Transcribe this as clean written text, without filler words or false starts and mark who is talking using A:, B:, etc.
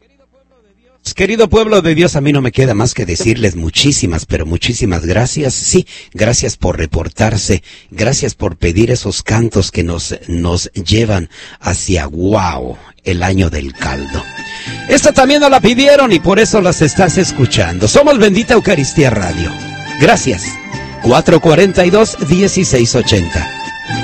A: Querido pueblo de Dios, a mí no me queda más que decirles muchísimas, pero muchísimas gracias. Sí, gracias por reportarse, gracias por pedir esos cantos que nos llevan hacia wow, el año del caldo. Esta también nos la pidieron y por eso las estás escuchando. Somos Bendita Eucaristía Radio. Gracias. 442-1680.